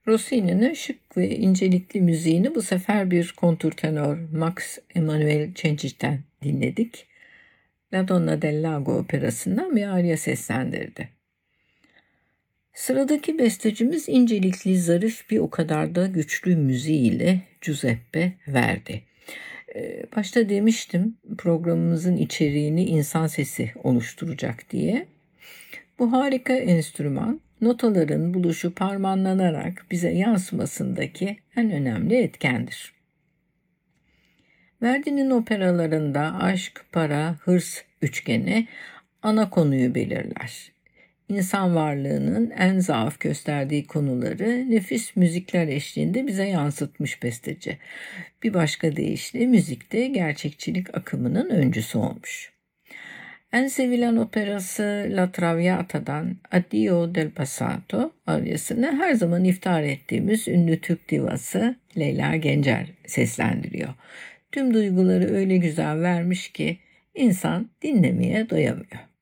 Rossini'nin şık ve incelikli müziğini bu sefer bir kontrtenor Max Emanuel Cencic'ten dinledik. La Donna del Lago operasından bir arya seslendirdi. Sıradaki bestecimiz incelikli, zarif bir o kadar da güçlü müziğiyle Giuseppe Verdi. Başta demiştim programımızın içeriğini insan sesi oluşturacak diye. Bu harika enstrüman notaların buluşup harmanlanarak bize yansımasındaki en önemli etkendir. Verdi'nin operalarında aşk, para, hırs üçgeni ana konuyu belirler. İnsan varlığının en zaaf gösterdiği konuları nefis müzikler eşliğinde bize yansıtmış besteci. Bir başka deyişle müzikte gerçekçilik akımının öncüsü olmuş. En sevilen operası La Traviata'dan Addio del Passato aryasını her zaman iftar ettiğimiz ünlü Türk divası Leyla Gencer seslendiriyor. Tüm duyguları öyle güzel vermiş ki insan dinlemeye doyamıyor.